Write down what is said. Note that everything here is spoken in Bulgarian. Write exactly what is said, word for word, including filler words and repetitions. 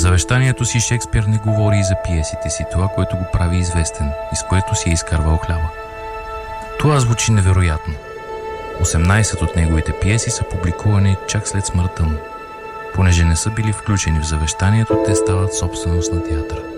завещанието си Шекспир не говори и за пиесите си, това, което го прави известен и с което си е изкарвал хляба. Това звучи невероятно. осемнайсет от неговите пиеси са публикувани чак след смъртта му. Понеже не са били включени в завещанието, те стават собственост на театъра.